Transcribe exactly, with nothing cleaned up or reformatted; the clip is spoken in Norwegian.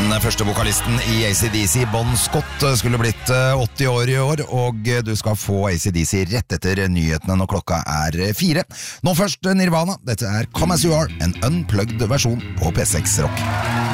Den første vokalisten i A C D C, Bon Scott, skulle blitt åtti år i år, og du skal få A C D C rett etter nyhetene når klokka er fire. Nå først Nirvana, dette er Come As You Are, en unplugged versjon på P seks Rock.